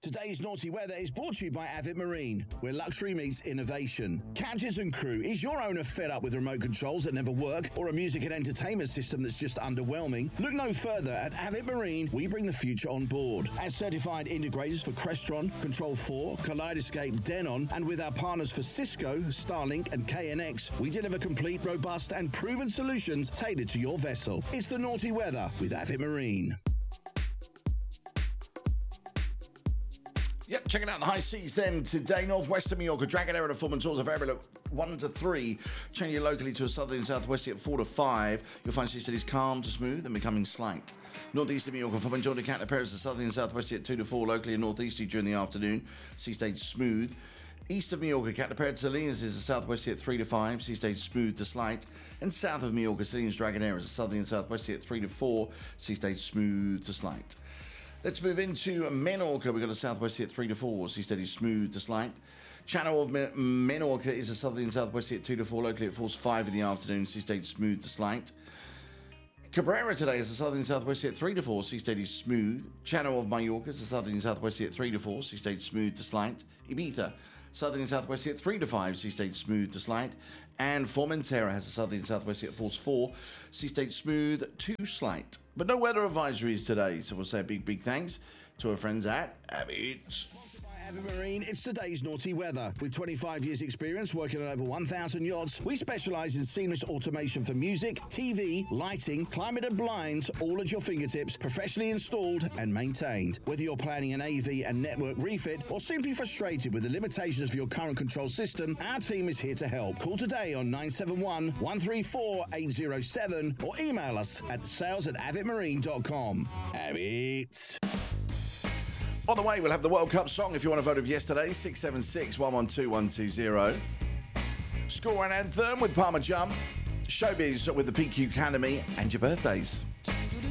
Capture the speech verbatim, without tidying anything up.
Today's Naughty Weather is brought to you by Avid Marine, where luxury meets innovation. Captains and crew, is your owner fed up with remote controls that never work or a music and entertainment system that's just underwhelming? Look no further. At Avid Marine, we bring the future on board. As certified integrators for Crestron, Control four, Kaleidoscape, Denon, and with our partners for Cisco, Starlink, and K N X, we deliver complete, robust, and proven solutions tailored to your vessel. It's the Naughty Weather with Avid Marine. Yep, checking out the high seas then today. Northwestern Mallorca, Dragonera to Fulham tours of variable at one to three. Changing locally to a southerly and southwesty at four to five. You'll find sea steadies calm to smooth and becoming slight. Northeastern Mallorca, Fulham Jordan Cat Paris to southerly and southwesty at two to four. Locally and northeasterly during the afternoon. Sea stage smooth. East of Mallorca, Catapara to Salinas is a southwesterly at three to five, sea stage smooth to slight. And south of Mallorca, Salinas Dragonera is a southerly and southwesterly at three to four, sea stage smooth to slight. Let's move into Menorca. We've got a southwesterly at three to four, sea steady smooth to slight. Channel of Menorca is a southerly and southwesterly at two to four, locally at force five in the afternoon, sea stage smooth to slight. Cabrera today is a southerly and southwesterly at three to four, sea steady smooth. Channel of Mallorca is a southerly and southwesterly at three to four, sea stage smooth to slight. Ibiza, southerly and southwesterly at three to five, sea stage smooth to slight. And Formentera has a southerly and southwesterly at force four, sea stage smooth to slight. But no weather advisories today, so we'll say a big, big thanks to our friends at Avid. Avid Marine, it's today's Naughty Weather. With twenty-five years experience working on over one thousand yachts, we specialise in seamless automation for music, T V, lighting, climate and blinds, all at your fingertips, professionally installed and maintained. Whether you're planning an A V and network refit or simply frustrated with the limitations of your current control system, our team is here to help. Call today on nine seven one, one three four, eight zero seven or email us at sales at avid marine dot com. Avid. On the way, we'll have the World Cup song if you want to vote of yesterday, six seven six, one one two, one two zero. Score and anthem with Palmer Jump. Showbiz with the P Q Academy and your birthdays.